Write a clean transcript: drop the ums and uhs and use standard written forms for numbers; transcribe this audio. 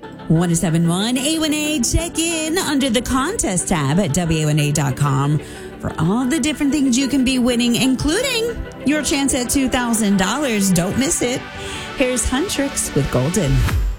1071 A1A. Check in under the contest tab at WA1A.com for all the different things you can be winning, including your chance at $2,000. Don't miss it. Here's Huntrix with Golden.